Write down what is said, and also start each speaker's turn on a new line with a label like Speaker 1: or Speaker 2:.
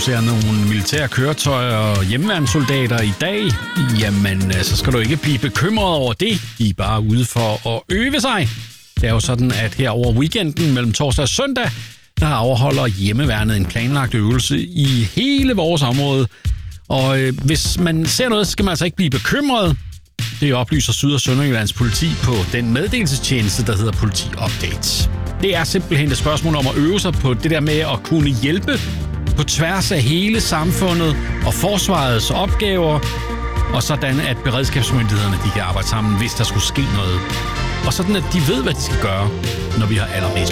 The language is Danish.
Speaker 1: ser nogle militære køretøjer og hjemmeværnssoldater i dag, jamen så skal du ikke blive bekymret over det. De er bare ude for at øve sig. Det er jo sådan, at her over weekenden mellem torsdag og søndag, der afholder hjemmeværnet en planlagt øvelse i hele vores område. Og hvis man ser noget, så skal man altså ikke blive bekymret. Det oplyser Syd- og Sønderjyllands politi på den meddelelsestjeneste, der hedder Politi Update. Det er simpelthen et spørgsmål om at øve sig på det der med at kunne hjælpe på tværs af hele samfundet og forsvarets opgaver, og sådan at beredskabsmyndighederne de kan arbejde sammen, hvis der skulle ske noget. Og sådan at de ved, hvad de skal gøre, når vi har allermest